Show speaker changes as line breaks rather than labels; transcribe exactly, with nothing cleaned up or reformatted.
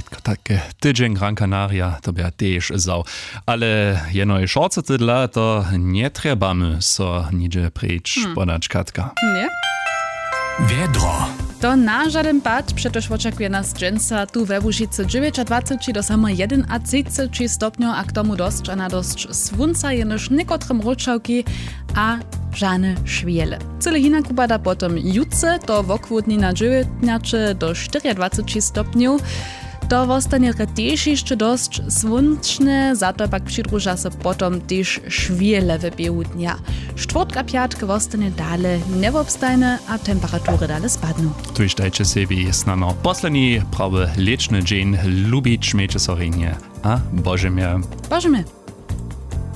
Takie tydzień Gran Canaria, to by też zał. Ale jenoj szorce tydla, to nie trebamy so nigdzie precz hmm. podać Katka.
Nie?
Wiedro.
To na żaden pad przecież oczekuje nas dżęsa tu we Łužicy dziewięć do samo jeden a trzydzieści stopniów, a k tomu dość, a na dość słonca jenoż niekotrym roczałki, a żane szwiele. Cyle hina kubada potom jutce, to wokół dni na dziewiętnaście do dwadzieścia stopniów. To zostanie też jeszcze dość słoneczne, za to pak przydruża się potom też szwiele w biegu dnia. Czwartka, piatka zostanie dalej niewobstajne, a temperatury dalej spadną.
Tuż dajcie sobie snano posledni prawy leczny dzień lubić mieć sorynie. A Boże mnie.
Boże mnie.